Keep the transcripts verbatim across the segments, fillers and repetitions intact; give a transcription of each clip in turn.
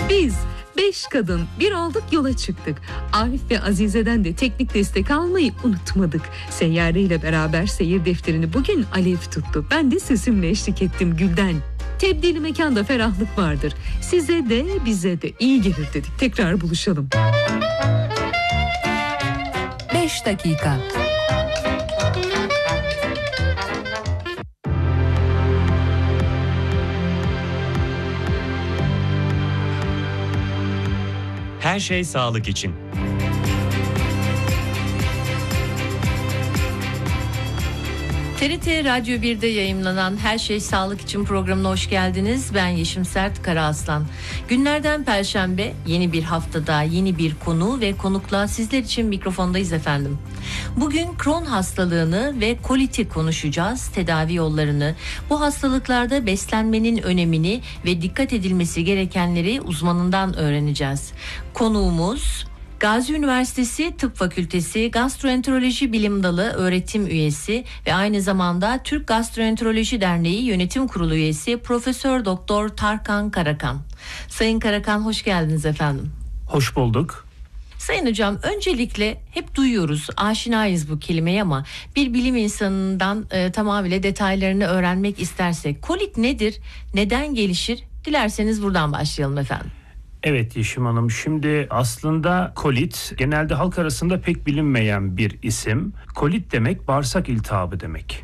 Biz beş kadın bir olduk, yola çıktık. Arif ve Azize'den de teknik destek almayı unutmadık. Seyyare ile beraber seyir defterini bugün Alev tuttu. Ben de sesimle eşlik ettim Gülden. Tebdili mekanda ferahlık vardır. Size de bize de iyi gelir dedik. Tekrar buluşalım. beş dakika. Her şey sağlık için. T R T Radyo bir'de yayımlanan Her Şey Sağlık için programına hoş geldiniz. Ben Yeşim Sert Karaaslan. Günlerden Perşembe, yeni bir haftada yeni bir konu ve konukla sizler için mikrofondayız efendim. Bugün Crohn hastalığını ve koliti konuşacağız, tedavi yollarını, bu hastalıklarda beslenmenin önemini ve dikkat edilmesi gerekenleri uzmanından öğreneceğiz. Konuğumuz Gazi Üniversitesi Tıp Fakültesi Gastroenteroloji Bilim Dalı öğretim üyesi ve aynı zamanda Türk Gastroenteroloji Derneği Yönetim Kurulu üyesi Profesör Doktor Tarkan Karakan. Sayın Karakan, hoş geldiniz efendim. Hoş bulduk. Sayın hocam, öncelikle hep duyuyoruz, aşinayız bu kelimeye ama bir bilim insanından e, tamamıyla detaylarını öğrenmek istersek kolit nedir, neden gelişir? Dilerseniz buradan başlayalım efendim. Evet Yeşim Hanım, şimdi aslında kolit genelde halk arasında pek bilinmeyen bir isim. Kolit demek bağırsak iltihabı demek.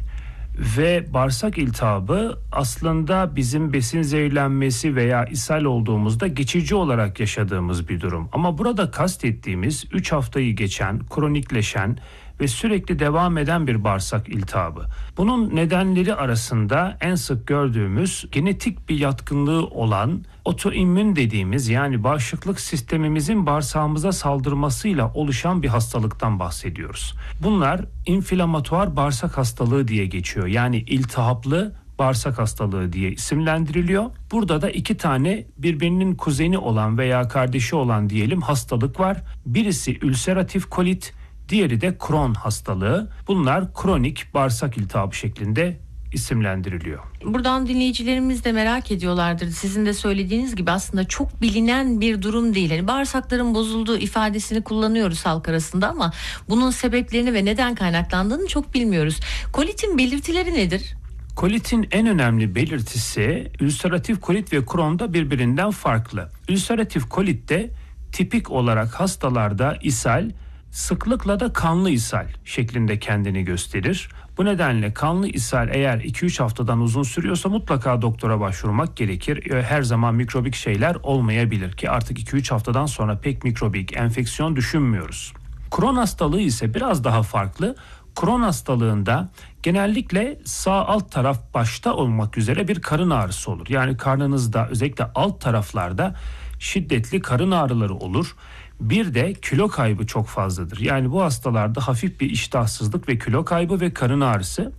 Ve bağırsak iltihabı aslında bizim besin zehirlenmesi veya ishal olduğumuzda geçici olarak yaşadığımız bir durum. Ama burada kastettiğimiz üç haftayı geçen, kronikleşen ve sürekli devam eden bir bağırsak iltihabı. Bunun nedenleri arasında en sık gördüğümüz genetik bir yatkınlığı olan otoimmün dediğimiz, yani bağışıklık sistemimizin bağırsağımıza saldırmasıyla oluşan bir hastalıktan bahsediyoruz. Bunlar inflamatuar bağırsak hastalığı diye geçiyor. Yani iltihaplı bağırsak hastalığı diye isimlendiriliyor. Burada da iki tane birbirinin kuzeni olan veya kardeşi olan diyelim hastalık var. Birisi ülseratif kolit, diğeri de Crohn hastalığı. Bunlar kronik bağırsak iltihabı şeklinde isimlendiriliyor. Buradan dinleyicilerimiz de merak ediyorlardır. Sizin de söylediğiniz gibi aslında çok bilinen bir durum değil. Yani bağırsakların bozulduğu ifadesini kullanıyoruz halk arasında ama bunun sebeplerini ve neden kaynaklandığını çok bilmiyoruz. Kolitin belirtileri nedir? Kolitin en önemli belirtisi ülseratif kolit ve Crohn'da birbirinden farklı. Ülseratif kolitte tipik olarak hastalarda ishal, sıklıkla da kanlı ishal şeklinde kendini gösterir. Bu nedenle kanlı ishal eğer iki üç haftadan uzun sürüyorsa mutlaka doktora başvurmak gerekir. Her zaman mikrobik şeyler olmayabilir ki artık iki üç haftadan sonra pek mikrobik enfeksiyon düşünmüyoruz. Crohn hastalığı ise biraz daha farklı. Crohn hastalığında genellikle sağ alt taraf başta olmak üzere bir karın ağrısı olur. Yani karnınızda özellikle alt taraflarda şiddetli karın ağrıları olur. Bir de kilo kaybı çok fazladır. Yani bu hastalarda hafif bir iştahsızlık ve kilo kaybı ve karın ağrısı.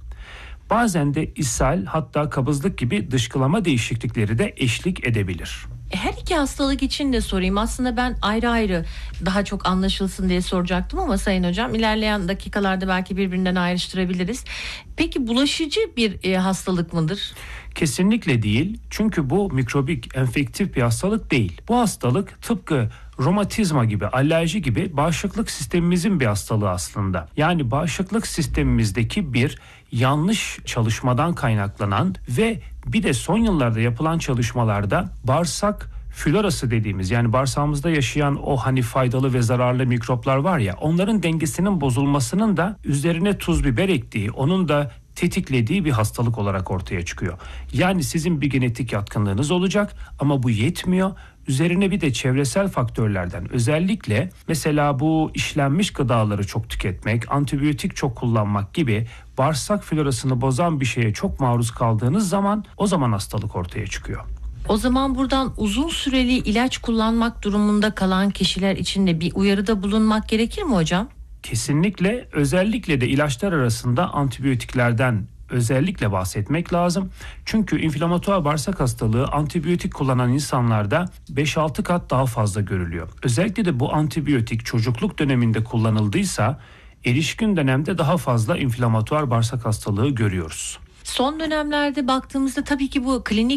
Bazen de ishal, hatta kabızlık gibi dışkılama değişiklikleri de eşlik edebilir. Her iki hastalık için de sorayım. Aslında ben ayrı ayrı daha çok anlaşılsın diye soracaktım ama Sayın Hocam ilerleyen dakikalarda belki birbirinden ayrıştırabiliriz. Peki bulaşıcı bir e, hastalık mıdır? Kesinlikle değil. Çünkü bu mikrobik, enfektif bir hastalık değil. Bu hastalık tıpkı romatizma gibi, alerji gibi bağışıklık sistemimizin bir hastalığı aslında. Yani bağışıklık sistemimizdeki bir yanlış çalışmadan kaynaklanan ve bir de son yıllarda yapılan çalışmalarda bağırsak florası dediğimiz, yani bağırsağımızda yaşayan o hani faydalı ve zararlı mikroplar var ya, onların dengesinin bozulmasının da üzerine tuz biber ektiği, onun da tetiklediği bir hastalık olarak ortaya çıkıyor. Yani sizin bir genetik yatkınlığınız olacak ama bu yetmiyor. Üzerine bir de çevresel faktörlerden, özellikle mesela bu işlenmiş gıdaları çok tüketmek, antibiyotik çok kullanmak gibi bağırsak florasını bozan bir şeye çok maruz kaldığınız zaman o zaman hastalık ortaya çıkıyor. O zaman buradan uzun süreli ilaç kullanmak durumunda kalan kişiler için de bir uyarıda bulunmak gerekir mi hocam? Kesinlikle, özellikle de ilaçlar arasında antibiyotiklerden özellikle bahsetmek lazım. Çünkü inflamatuar bağırsak hastalığı antibiyotik kullanan insanlarda beş altı kat daha fazla görülüyor. Özellikle de bu antibiyotik çocukluk döneminde kullanıldıysa erişkin dönemde daha fazla inflamatuar bağırsak hastalığı görüyoruz. Son dönemlerde baktığımızda tabii ki bu klinik